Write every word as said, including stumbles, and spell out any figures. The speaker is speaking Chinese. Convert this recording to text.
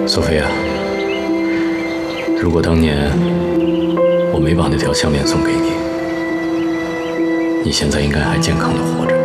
苏菲亚，如果当年我没把那条项链送给你，你现在应该还健康的活着。